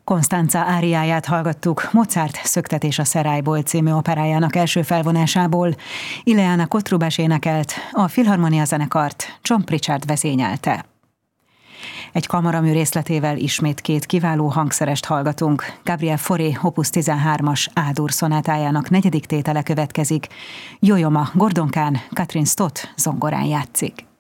Constanza áriáját hallgattuk, Mozart Szöktetés a Szerályból című operájának első felvonásából. Ileana Kotrubás énekelt, a Filharmonia zenekart John Pritchard vezényelte. Egy kamaramű részletével ismét két kiváló hangszerest hallgatunk. Gabriel Fauré Opus 13-as A-dur szonátájának 4. tétele következik. Yo-Yo Ma Gordon Kahn, Katrin Stott zongorán játszik.